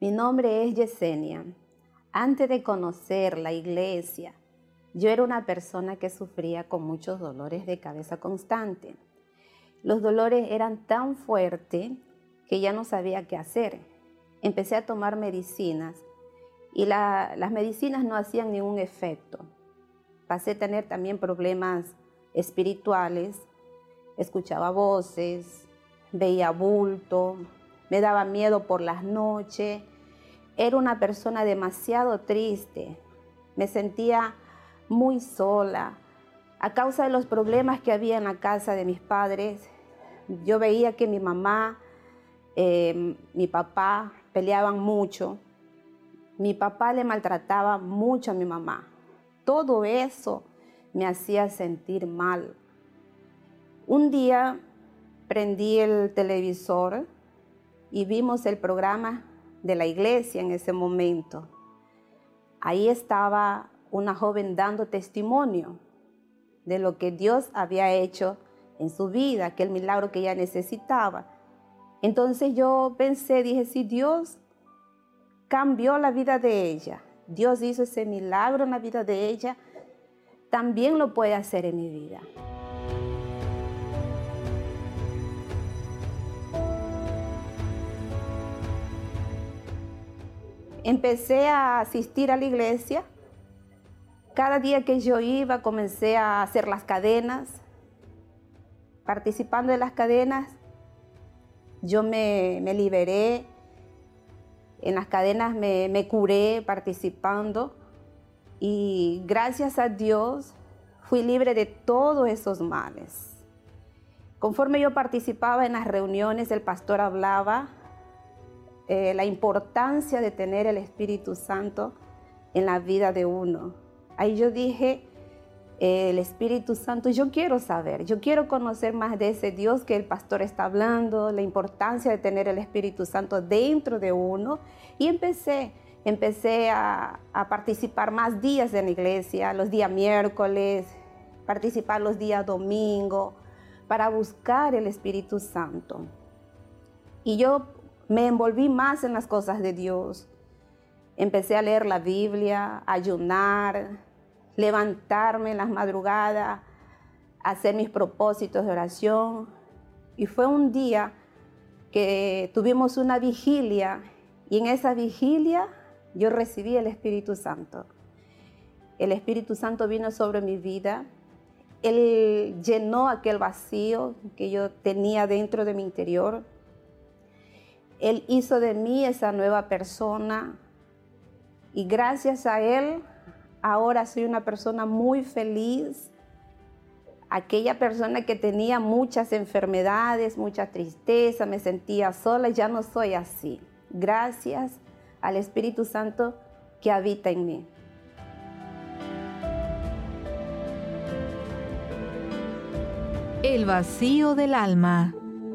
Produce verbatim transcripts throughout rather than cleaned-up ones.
Mi nombre es Yesenia. Antes de conocer la iglesia, yo era una persona que sufría con muchos dolores de cabeza constante. Los dolores eran tan fuertes que ya no sabía qué hacer. Empecé a tomar medicinas y la, las medicinas no hacían ningún efecto. Pasé a tener también problemas espirituales, escuchaba voces, veía bulto, me daba miedo por las noches. Era una persona demasiado triste, me sentía muy sola. A causa de los problemas que había en la casa de mis padres, yo veía que mi mamá, eh, mi papá peleaban mucho. Mi papá le maltrataba mucho a mi mamá. Todo eso me hacía sentir mal. Un día prendí el televisor y vimos el programa de la iglesia en ese momento. Ahí estaba una joven dando testimonio de lo que Dios había hecho en su vida, aquel milagro que ella necesitaba. Entonces yo pensé, dije, si Dios cambió la vida de ella, Dios hizo ese milagro en la vida de ella, también lo puede hacer en mi vida. Empecé a asistir a la iglesia. Cada día que yo iba, comencé a hacer las cadenas. Participando de las cadenas, yo me, me liberé. En las cadenas me, me curé participando. Y gracias a Dios, fui libre de todos esos males. Conforme yo participaba en las reuniones, el pastor hablaba Eh, la importancia de tener el Espíritu Santo en la vida de uno. Ahí yo dije, eh, el Espíritu Santo, yo quiero saber, yo quiero conocer más de ese Dios que el pastor está hablando, la importancia de tener el Espíritu Santo dentro de uno. Y empecé, empecé a, a participar más días en la iglesia, los días miércoles, participar los días domingo, para buscar el Espíritu Santo. Y yo me envolví más en las cosas de Dios. Empecé a leer la Biblia, a ayunar, levantarme en las madrugadas, hacer mis propósitos de oración. Y fue un día que tuvimos una vigilia y en esa vigilia yo recibí el Espíritu Santo. El Espíritu Santo vino sobre mi vida. Él llenó aquel vacío que yo tenía dentro de mi interior. Él hizo de mí esa nueva persona y gracias a Él ahora soy una persona muy feliz. Aquella persona que tenía muchas enfermedades, mucha tristeza, me sentía sola, ya no soy así. Gracias al Espíritu Santo que habita en mí. El vacío del alma.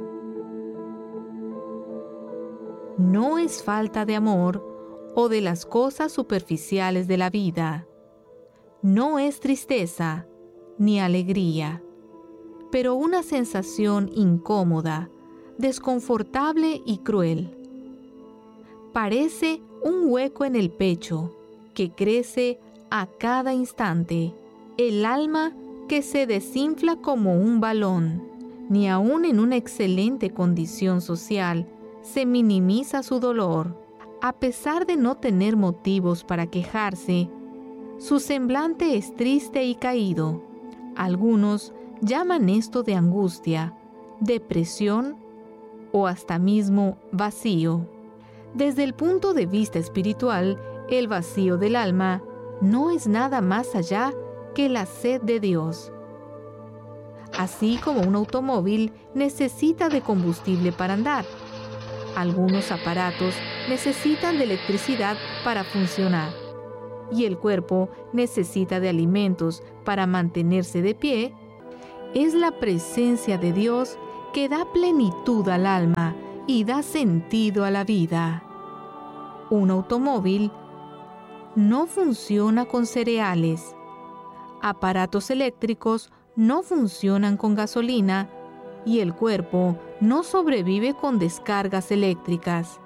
No es falta de amor o de las cosas superficiales de la vida. No es tristeza ni alegría, pero una sensación incómoda, desconfortable y cruel. Parece un hueco en el pecho que crece a cada instante, el alma que se desinfla como un balón. Ni aun en una excelente condición social se minimiza su dolor. A pesar de no tener motivos para quejarse, su semblante es triste y caído. Algunos llaman esto de angustia, depresión o hasta mismo vacío. Desde el punto de vista espiritual, el vacío del alma no es nada más allá que la sed de Dios. Así como un automóvil necesita de combustible para andar, algunos aparatos necesitan de electricidad para funcionar y el cuerpo necesita de alimentos para mantenerse de pie. Es la presencia de Dios que da plenitud al alma y da sentido a la vida. Un automóvil no funciona con cereales. Aparatos eléctricos no funcionan con gasolina y el cuerpo no sobrevive con descargas eléctricas.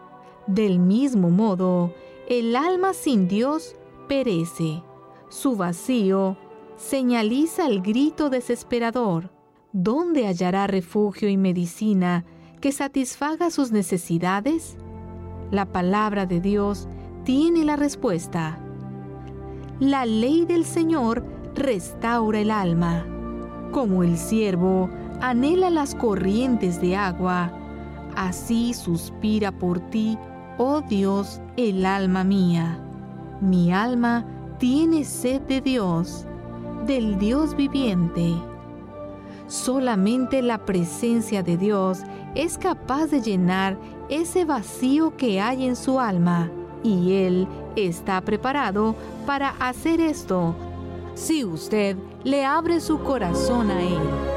Del mismo modo, el alma sin Dios perece. Su vacío señaliza el grito desesperador. ¿Dónde hallará refugio y medicina que satisfaga sus necesidades? La palabra de Dios tiene la respuesta. La ley del Señor restaura el alma. Como el ciervo anhela las corrientes de agua, así suspira por ti, oh Dios, el alma mía. Mi alma tiene sed de Dios, del Dios viviente. Solamente la presencia de Dios es capaz de llenar ese vacío que hay en su alma, y Él está preparado para hacer esto si usted le abre su corazón a Él.